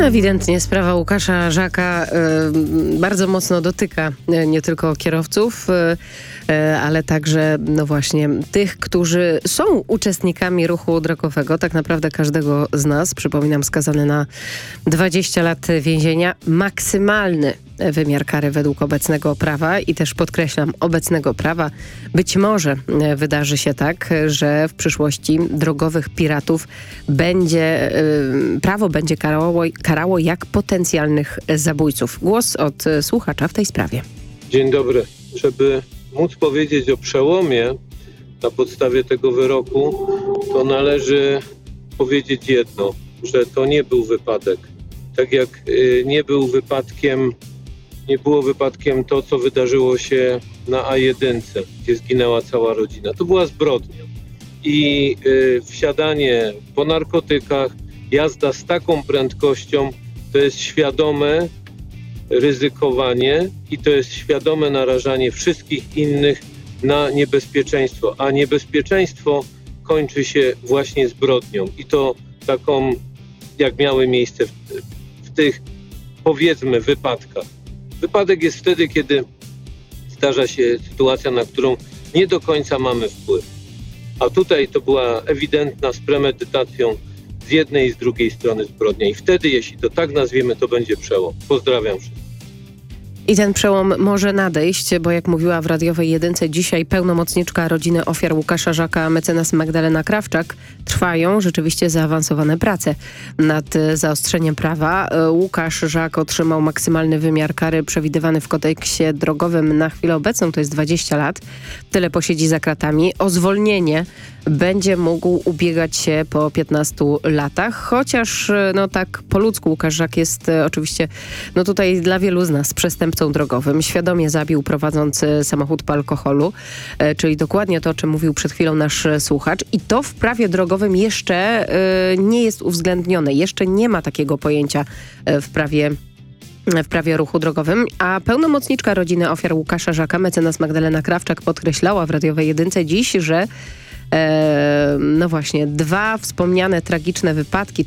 Ewidentnie sprawa Łukasza Żaka bardzo mocno dotyka nie tylko kierowców, ale także no właśnie tych, którzy są uczestnikami ruchu drogowego, tak naprawdę każdego z nas. Przypominam, skazany na 20 lat więzienia, maksymalny wymiar kary według obecnego prawa i też podkreślam obecnego prawa. Być może wydarzy się tak, że w przyszłości drogowych piratów prawo będzie karało jak potencjalnych zabójców. Głos od słuchacza w tej sprawie. Dzień dobry. Żeby móc powiedzieć o przełomie na podstawie tego wyroku, to należy powiedzieć jedno, że to nie był wypadek. Tak jak nie było wypadkiem to, co wydarzyło się na A1, gdzie zginęła cała rodzina. To była zbrodnia. I wsiadanie po narkotykach, jazda z taką prędkością, to jest świadome ryzykowanie i to jest świadome narażanie wszystkich innych na niebezpieczeństwo. A niebezpieczeństwo kończy się właśnie zbrodnią. I to taką, jak miały miejsce w tych, powiedzmy, wypadkach. Wypadek jest wtedy, kiedy zdarza się sytuacja, na którą nie do końca mamy wpływ. A tutaj to była ewidentna z premedytacją z jednej i z drugiej strony zbrodnia. I wtedy, jeśli to tak nazwiemy, to będzie przełom. Pozdrawiam wszystkich. I ten przełom może nadejść, bo jak mówiła w radiowej jedynce dzisiaj pełnomocniczka rodziny ofiar Łukasza Żaka, mecenas Magdalena Krawczak, trwają rzeczywiście zaawansowane prace nad zaostrzeniem prawa. Łukasz Żak otrzymał maksymalny wymiar kary przewidywany w kodeksie drogowym na chwilę obecną, to jest 20 lat. Tyle posiedzi za kratami. O zwolnienie będzie mógł ubiegać się po 15 latach, chociaż no tak po ludzku Łukasz Żak jest oczywiście no tutaj dla wielu z nas przestępcą drogowym. Świadomie zabił prowadząc samochód po alkoholu, czyli dokładnie to, o czym mówił przed chwilą nasz słuchacz. I to w prawie drogowym jeszcze nie jest uwzględnione. Jeszcze nie ma takiego pojęcia w prawie ruchu drogowym, a pełnomocniczka rodziny ofiar Łukasza Żaka, mecenas Magdalena Krawczak, podkreślała w radiowej jedynce dziś, że no właśnie, 2 wspomniane tragiczne wypadki,